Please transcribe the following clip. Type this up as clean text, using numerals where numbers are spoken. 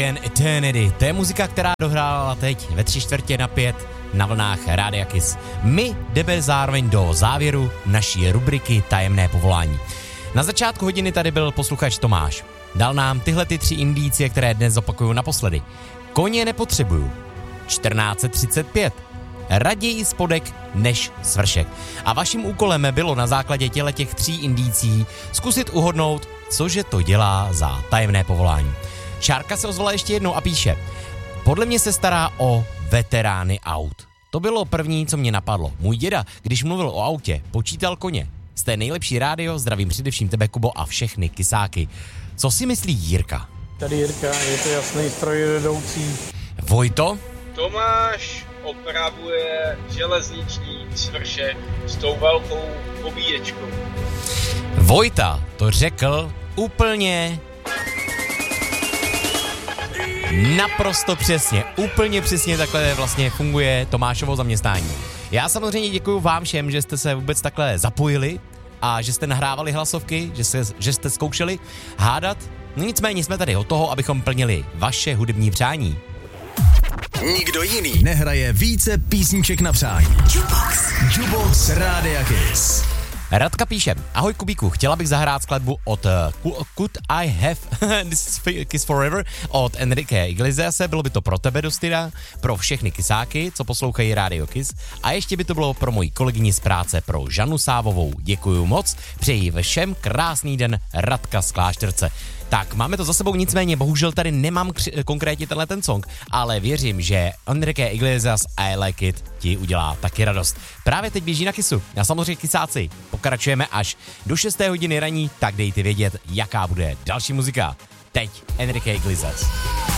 Eternity. To je muzika, která dohrála teď ve 3:45 na vlnách Rádia Kiss. My jdeme zároveň do závěru naší rubriky Tajemné povolání. Na začátku hodiny tady byl posluchač Tomáš. Dal nám tyhle 3 indicie, které dnes zopakuju naposledy. Koně nepotřebuju. 1435. Raději spodek než svršek. A vaším úkolem bylo na základě těch 3 indicí zkusit uhodnout, cože to dělá za tajemné povolání. Šárka se ozvala ještě jednou a píše: podle mě se stará o veterány aut. To bylo první, co mě napadlo. Můj děda, když mluvil o autě, počítal koně. Jste nejlepší rádio, zdravím především tebe, Kubo, a všechny kysáky. Co si myslí Jirka? Tady Jirka, je to jasný strojvedoucí. Vojto? Tomáš opravuje železniční svršek s tou velkou pobíječkou. Vojta to řekl úplně naprosto přesně, úplně přesně takhle vlastně funguje Tomášovo zaměstnání. Já samozřejmě děkuju vám všem, že jste se vůbec takhle zapojili a že jste nahrávali hlasovky, že jste zkoušeli hádat. No nicméně jsme tady od toho, abychom plnili vaše hudební přání. Nikdo jiný nehraje více písniček na přání. Jukebox Rádia Kiss. Radka píše: ahoj Kubíku, chtěla bych zahrát skladbu od Could I Have This Kiss Forever od Enrique Iglesiase, bylo by to pro tebe do styda, pro všechny kysáky, co poslouchají Radio Kiss, a ještě by to bylo pro moji kolegyni z práce, pro Žanu Sávovou. Děkuju moc, přeji všem krásný den, Radka z Klášterce. Tak, máme to za sebou, nicméně bohužel tady nemám konkrétně tenhle ten song, ale věřím, že Enrique Iglesias I Like It ti udělá taky radost. Právě teď běží na Kissu. A samozřejmě kysáci, pokračujeme až do 6. hodiny raní, tak dejte vědět, jaká bude další muzika. Teď Enrique Iglesias.